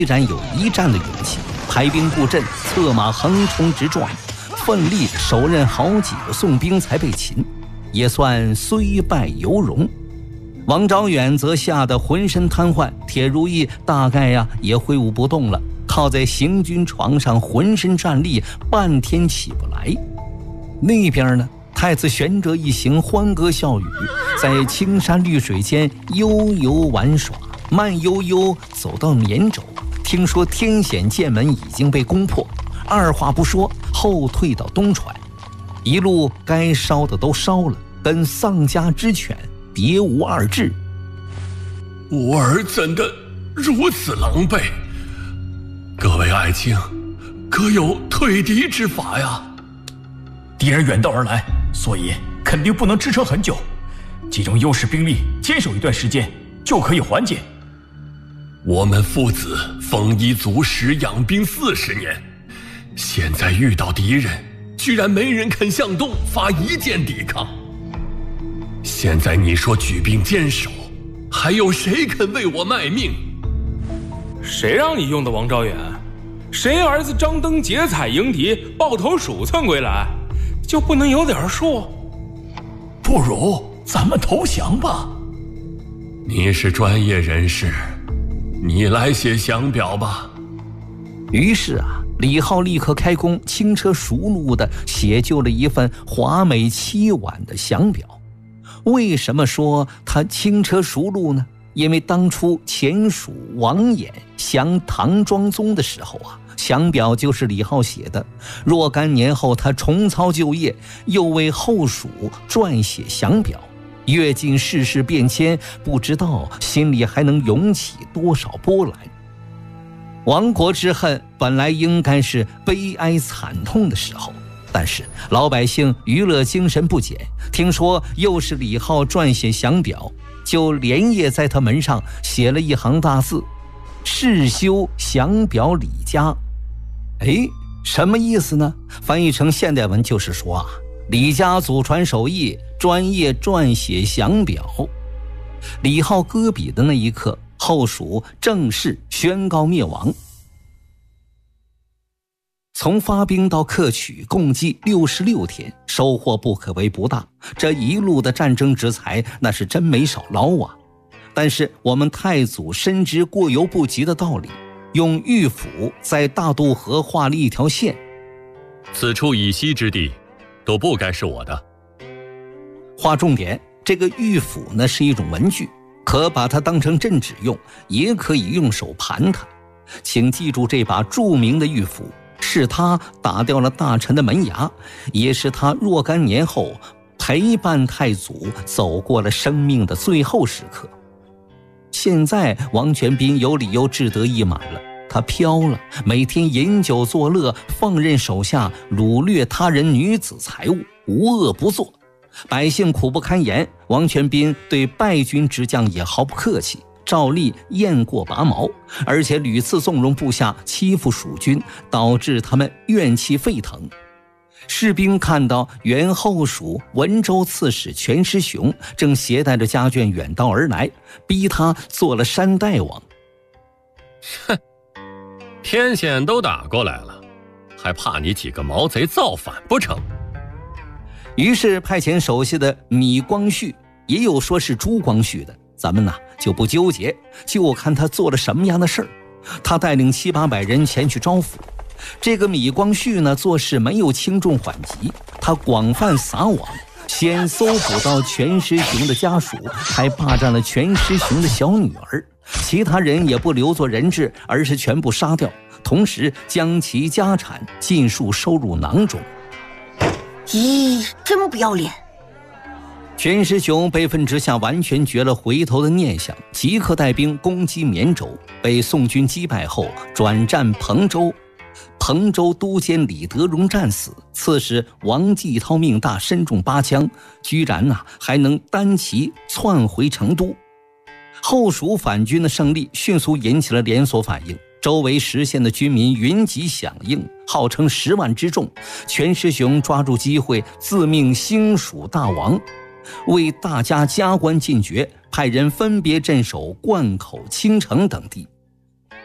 然有一战的勇气，排兵布阵，策马横冲直撞，奋力手刃好几个宋兵才被擒，也算虽败犹荣。王昭远则吓得浑身瘫痪，铁如意大概也挥舞不动了，靠在行军床上浑身战栗，半天起不来。那边呢，太子玄哲一行欢歌笑语，在青山绿水间悠悠玩耍，慢悠悠走到绵州，听说天险剑门已经被攻破，二话不说后退到东川，一路该烧的都烧了，跟丧家之犬别无二致。 吾儿怎的如此狼狈？各位爱卿，可有退敌之法呀？ 敌人远道而来，所以肯定不能支撑很久，集中优势兵力坚守一段时间就可以缓解。 我们父子丰衣足食，养兵40年，现在遇到敌人，居然没人肯向东发一箭抵抗。现在你说举兵坚守，还有谁肯为我卖命？ 谁让你用的王昭远？谁儿子张灯结彩迎敌，抱头鼠窜归来，就不能有点数？ 不如咱们投降吧。 你是专业人士，你来写降表吧。 于是李浩立刻开工，轻车熟路地写就了一份华美凄婉的降表。为什么说他轻车熟路呢？因为当初前蜀王衍降唐庄宗的时候降表就是李浩写的。若干年后他重操旧业，又为后蜀撰写降表，阅尽世事变迁，不知道心里还能涌起多少波澜。亡国之恨本来应该是悲哀惨痛的时候，但是老百姓娱乐精神不减，听说又是李浩撰写降表，就连夜在他门上写了一行大字：世修降表李家。什么意思呢？翻译成现代文就是说李家祖传手艺，专业撰写降表。李浩搁笔的那一刻，后蜀正式宣告灭亡。从发兵到克取共计66天，收获不可谓不大。这一路的战争之财，那是真没少捞但是我们太祖深知过犹不及的道理，用御府在大渡河画了一条线。 此处以西之地，都不该是我的。 划重点，这个御府呢是一种文具，可把它当成镇纸用，也可以用手盘它。请记住这把著名的御府，是他打掉了大臣的门牙，也是他若干年后陪伴太祖走过了生命的最后时刻。现在王全斌有理由志得意满了，他飘了，每天饮酒作乐，放任手下掳掠他人女子财物，无恶不作，百姓苦不堪言。王全斌对败军之将也毫不客气，照例雁过拔毛，而且屡次纵容部下欺负蜀军，导致他们怨气沸腾。士兵看到原后蜀文州刺史全师雄正携带着家眷远道而来，逼他做了山大王。 哼，天险都打过来了，还怕你几个毛贼造反不成？ 于是派遣手下的米光绪，也有说是朱光绪的，咱们就不纠结，就看他做了什么样的事儿。他带领700-800人前去招抚。这个米光绪呢，做事没有轻重缓急，他广泛撒网，先搜捕到全师雄的家属，还霸占了全师雄的小女儿，其他人也不留作人质，而是全部杀掉，同时将其家产尽数收入囊中。 咦，真不要脸！ 全师雄悲愤之下完全绝了回头的念想，即刻带兵攻击绵州，被宋军击败后转战彭州。彭州都监李德荣战死，刺史王继涛命大，身中8枪，居然还能单骑窜回成都。后蜀反军的胜利迅速引起了连锁反应，周围10县的军民云集响应，号称10万之众。全师雄抓住机会自命兴蜀大王，为大家加官进爵，派人分别镇守灌口、青城等地。